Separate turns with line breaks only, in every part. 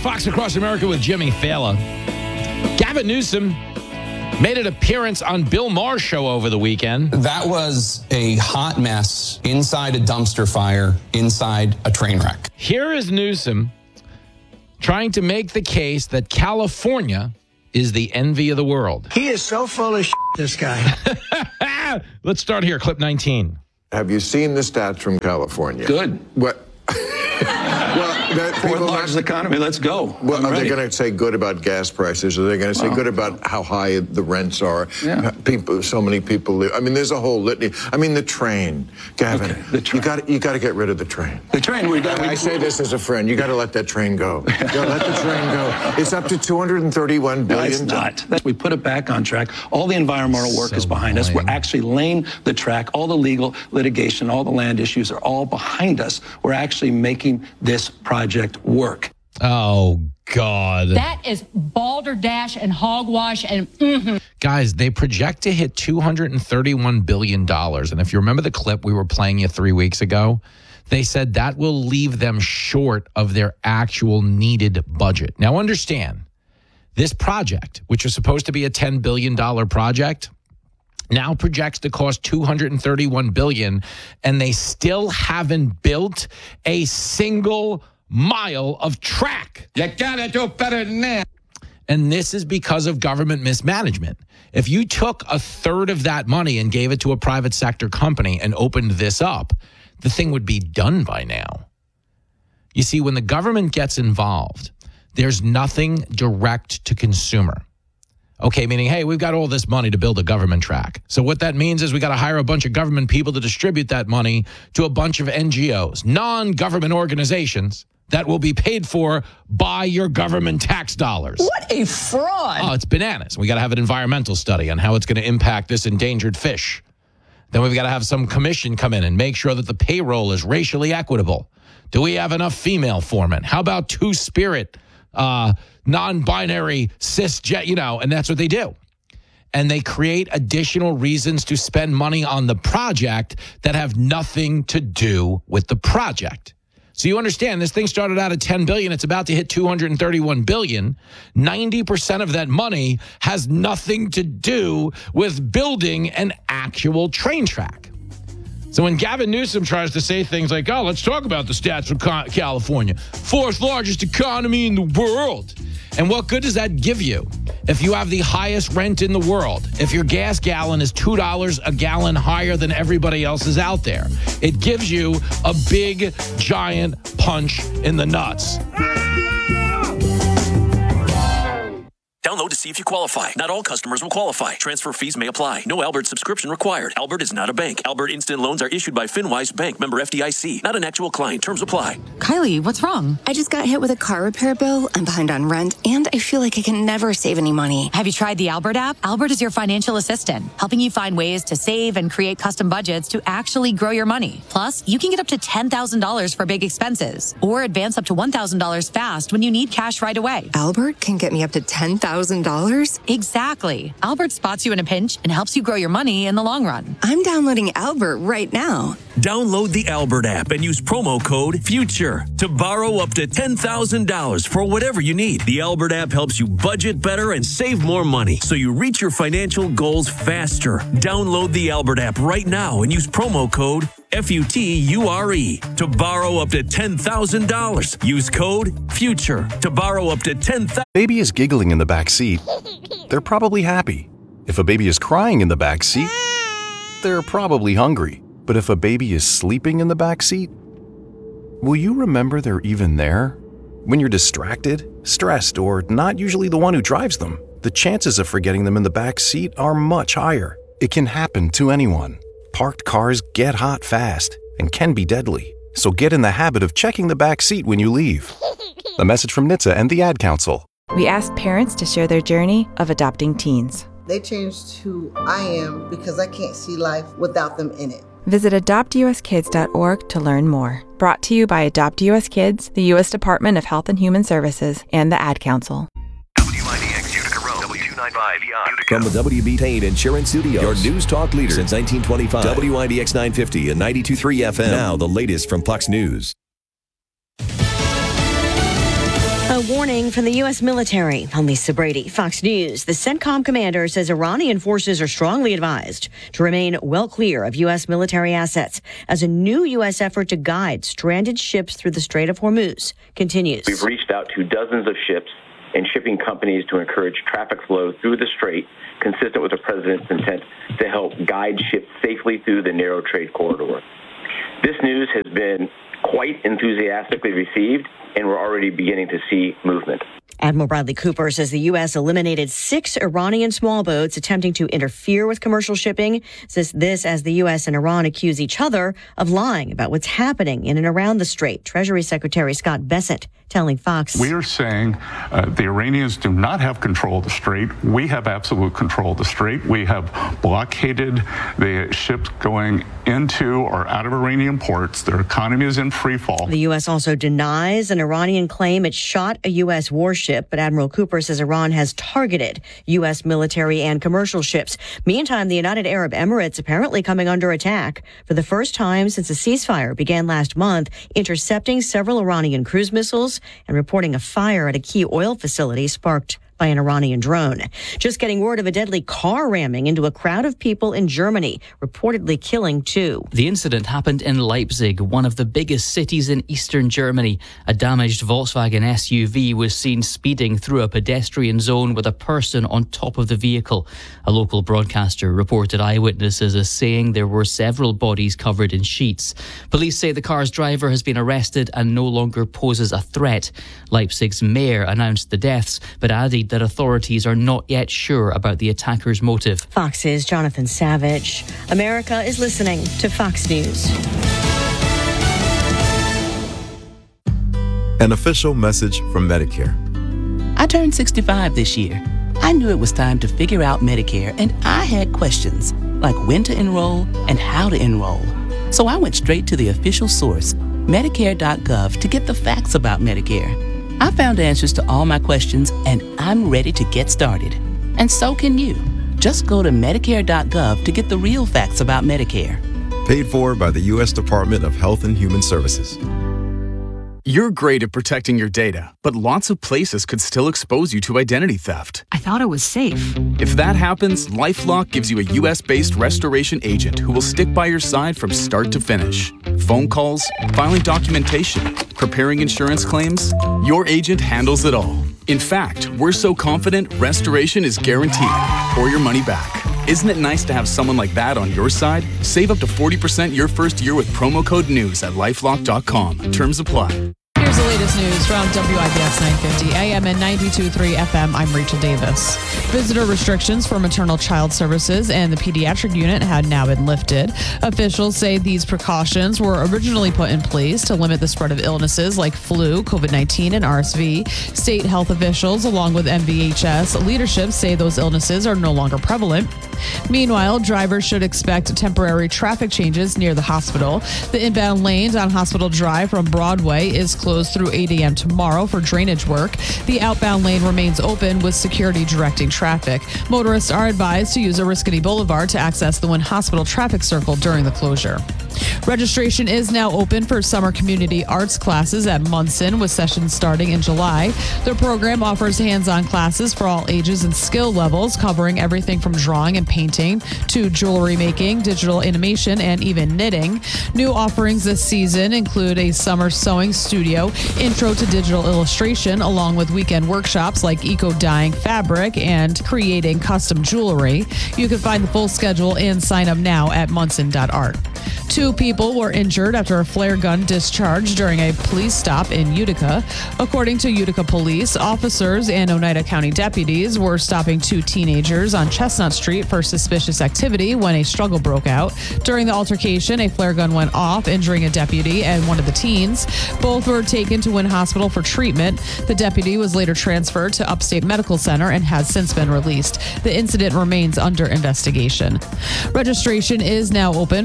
Fox Across America with Jimmy Fallon. Gavin Newsom made an appearance on Bill Maher's show over the weekend.
That was a hot mess inside a dumpster fire, inside a train wreck.
Here is Newsom trying to make the case that California is the envy of the world.
He is so full of shit, this guy.
Let's start here, clip 19.
Have you seen the stats from California?
Good.
What?
Fourth largest economy. Let's go.
Well, are they going to say good about gas prices? Are they going to say good about how high the rents are?
Yeah.
So many people live. I mean, there's a whole litany. I mean, the train, Gavin.
Okay, the train.
You got to get rid of the train.
The train.
I say this as a friend. You got to let that train go. You got to let the train go. It's up to $231 billion.
No, it's not. We put it back on track. All the environmental work is behind us. We're actually laying the track. All the legal litigation, all the land issues are all behind us. We're actually making this project work.
Oh, God.
That is balderdash and hogwash and
Guys, they project to hit $231 billion. And if you remember the clip we were playing you 3 weeks ago, they said that will leave them short of their actual needed budget. Now, understand, this project, which was supposed to be a $10 billion project, now projects to cost $231 billion, and they still haven't built a single mile of track. You gotta do better than that. And this is because of government mismanagement. If you took a third of that money and gave it to a private sector company and opened this up, the thing would be done by now. You see, when the government gets involved, there's nothing direct to consumer. Okay, meaning, hey, we've got all this money to build a government track. So what that means is we got to hire a bunch of government people to distribute that money to a bunch of NGOs, non-government organizations that will be paid for by your government tax dollars.
What a fraud.
Oh, it's bananas. We got to have an environmental study on how it's going to impact this endangered fish. Then we've got to have some commission come in and make sure that the payroll is racially equitable. Do we have enough female foremen? How about two-spirit non-binary cisget, and that's what they do. And they create additional reasons to spend money on the project that have nothing to do with the project. So you understand, this thing started out at $10 billion. It's about to hit $231 billion. 90% of that money has nothing to do with building an actual train track. So when Gavin Newsom tries to say things like, oh, let's talk about the stats from California, fourth largest economy in the world. And what good does that give you if you have the highest rent in the world? If your gas gallon is $2 a gallon higher than everybody else's out there, it gives you a big, giant punch in the nuts.
Download to see if you qualify. Not all customers will qualify. Transfer fees may apply. No Albert subscription required. Albert is not a bank. Albert Instant Loans are issued by FinWise Bank, member FDIC. Not an actual client. Terms apply.
Kylie, what's wrong? I just got hit with a car repair bill. I'm behind on rent, and I feel like I can never save any money.
Have you tried the Albert app? Albert is your financial assistant, helping you find ways to save and create custom budgets to actually grow your money. Plus, you can get up to $10,000 for big expenses, or advance up to $1,000 fast when you need cash right away.
Albert can get me up to $10,000?
Exactly. Albert spots you in a pinch and helps you grow your money in the long run.
I'm downloading Albert right now.
Download the Albert app and use promo code FUTURE to borrow up to $10,000 for whatever you need. The Albert app helps you budget better and save more money so you reach your financial goals faster. Download the Albert app right now and use promo code FUTURE to borrow up to $10,000. Use code FUTURE to borrow up to $10,000.
Baby is giggling in the back seat. They're probably happy. If a baby is crying in the back seat, they're probably hungry. But if a baby is sleeping in the back seat, will you remember they're even there? When you're distracted, stressed, or not usually the one who drives them, the chances of forgetting them in the back seat are much higher. It can happen to anyone. Parked cars get hot fast and can be deadly. So get in the habit of checking the back seat when you leave. A message from NHTSA and the Ad Council.
We asked parents to share their journey of adopting teens.
They changed who I am because I can't see life without them in it.
Visit adoptuskids.org to learn more. Brought to you by Adopt US Kids, the U.S. Department of Health and Human Services, and the Ad Council.
WIDX Utica Road, W295 Utica. From the WB Tain Insurance Studios, your news talk leader since 1925. WIDX 950 and 92.3 FM. Now the latest from Fox News.
A warning from the U.S. military. I'm Lisa Brady, Fox News. The CENTCOM commander says Iranian forces are strongly advised to remain well clear of U.S. military assets as a new U.S. effort to guide stranded ships through the Strait of Hormuz continues.
We've reached out to dozens of ships and shipping companies to encourage traffic flow through the strait, consistent with the president's intent to help guide ships safely through the narrow trade corridor. This news has been quite enthusiastically received, and we're already beginning to see movement.
Admiral Bradley Cooper says the U.S. eliminated 6 Iranian small boats attempting to interfere with commercial shipping. Says this as the U.S. and Iran accuse each other of lying about what's happening in and around the strait. Treasury Secretary Scott Bessent telling Fox.
We are saying the Iranians do not have control of the strait. We have absolute control of the strait. We have blockaded the ships going into or out of Iranian ports. Their economy is in free fall.
The U.S. also denies an Iranian claim it shot a U.S. warship, but Admiral Cooper says Iran has targeted U.S. military and commercial ships. Meantime, the United Arab Emirates apparently coming under attack for the first time since a ceasefire began last month, intercepting several Iranian cruise missiles and reporting a fire at a key oil facility sparked by an Iranian drone. Just getting word of a deadly car ramming into a crowd of people in Germany, reportedly killing 2.
The incident happened in Leipzig, one of the biggest cities in eastern Germany. A damaged Volkswagen SUV was seen speeding through a pedestrian zone with a person on top of the vehicle. A local broadcaster reported eyewitnesses as saying there were several bodies covered in sheets. Police say the car's driver has been arrested and no longer poses a threat. Leipzig's mayor announced the deaths, but added that authorities are not yet sure about the attacker's motive.
Fox's Jonathan Savage. America is listening to Fox News.
An official message from Medicare.
I turned 65 this year. I knew it was time to figure out Medicare, and I had questions like when to enroll and how to enroll. So I went straight to the official source, Medicare.gov, to get the facts about Medicare. I found answers to all my questions, and I'm ready to get started. And so can you. Just go to Medicare.gov to get the real facts about Medicare.
Paid for by the U.S. Department of Health and Human Services.
You're great at protecting your data, but lots of places could still expose you to identity theft.
I thought it was safe.
If that happens, LifeLock gives you a U.S.-based restoration agent who will stick by your side from start to finish. Phone calls, filing documentation, preparing insurance claims, your agent handles it all. In fact, we're so confident restoration is guaranteed or your money back. Isn't it nice to have someone like that on your side? Save up to 40% your first year with promo code NEWS at LifeLock.com. Terms apply.
Here's the latest news from WIBX 950 AM and 92.3 FM. I'm Rachel Davis. Visitor restrictions for maternal child services and the pediatric unit had now been lifted. Officials say these precautions were originally put in place to limit the spread of illnesses like flu, COVID-19, and RSV. State health officials, along with MVHS leadership, say those illnesses are no longer prevalent. Meanwhile, drivers should expect temporary traffic changes near the hospital. The inbound lanes on Hospital Drive from Broadway is closed through 8 a.m. tomorrow for drainage work. The outbound lane remains open with security directing traffic. Motorists are advised to use Oriskany Boulevard to access the Wynn Hospital traffic circle during the closure. Registration is now open for summer community arts classes at Munson, with sessions starting in July. The program offers hands-on classes for all ages and skill levels, covering everything from drawing and painting to jewelry making, digital animation, and even knitting. New offerings this season include a summer sewing studio, intro to digital illustration, along with weekend workshops like eco-dyeing fabric and creating custom jewelry. You can find the full schedule and sign up now at munson.art. 2 people were injured after a flare gun discharged during a police stop in Utica. According to Utica police, officers and Oneida County deputies were stopping 2 teenagers on Chestnut Street for suspicious activity when a struggle broke out. During the altercation, a flare gun went off, injuring a deputy and one of the teens. Both were taken to Wynn Hospital for treatment. The deputy was later transferred to Upstate Medical Center and has since been released. The incident remains under investigation. Registration is now open for the Boiler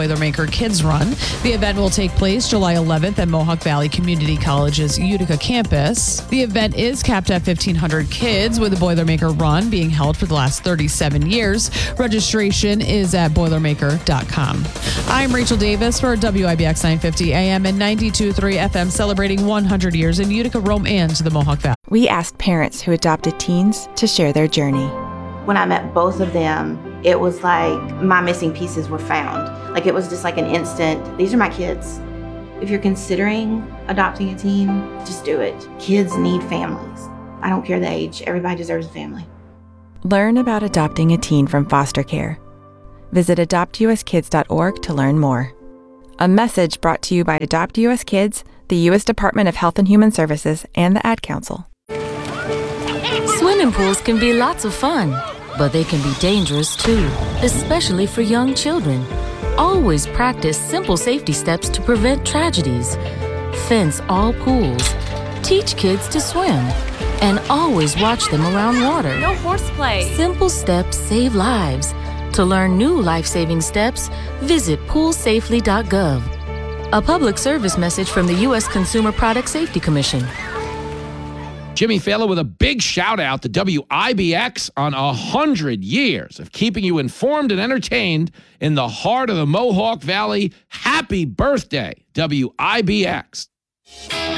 Boilermaker Kids Run. The event will take place July 11th at Mohawk Valley Community College's Utica campus. The event is capped at 1,500 kids, with the Boilermaker Run being held for the last 37 years. Registration is at Boilermaker.com. I'm Rachel Davis for WIBX 950 AM and 92.3 FM, celebrating 100 years in Utica, Rome, and the Mohawk Valley.
We asked parents who adopted teens to share their journey.
When I met both of them, it was like my missing pieces were found. Like it was just like an instant, these are my kids. If you're considering adopting a teen, just do it. Kids need families. I don't care the age, everybody deserves a family.
Learn about adopting a teen from foster care. Visit adoptuskids.org to learn more. A message brought to you by Adopt US Kids, the U.S. Department of Health and Human Services, and the Ad Council.
Swimming pools can be lots of fun, but they can be dangerous too, especially for young children. Always practice simple safety steps to prevent tragedies. Fence all pools. Teach kids to swim. And always watch them around water.
No horseplay.
Simple steps save lives. To learn new life-saving steps, visit poolsafely.gov. A public service message from the U.S. Consumer Product Safety Commission.
Jimmy Fallon with a big shout out to WIBX on 100 years of keeping you informed and entertained in the heart of the Mohawk Valley. Happy birthday, WIBX.